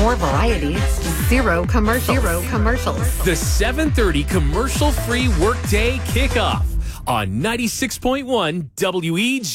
More variety. Zero commercials. The 7:30 commercial-free workday kickoff on 96.1 WEG.